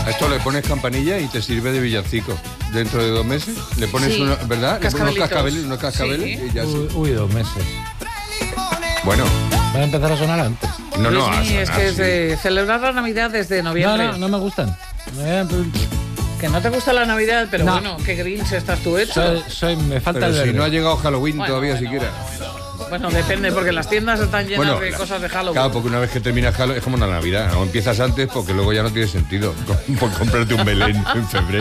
A esto le pones campanilla y te sirve de villancico. Dentro de 2 meses le pones Sí. ¿verdad? Le pones Cascabelitos. unos cascabeles Sí. y ya sí. Uy, 2 meses. Bueno, ¿Va a empezar a sonar antes? no, Luis, a es sonar, que es sí. de celebrar la Navidad desde noviembre. No me gustan. Que no te gusta la Navidad, pero No. bueno, qué grinch estás tú hecho. Me falta Pero el si verde. no ha llegado Halloween Bueno, todavía bueno, siquiera. Bueno, depende, porque las tiendas están llenas de cosas de Halloween. Claro, porque una vez que termina Halloween es como la Navidad. O empiezas antes porque luego ya no tiene sentido por comprarte un Belén en febrero.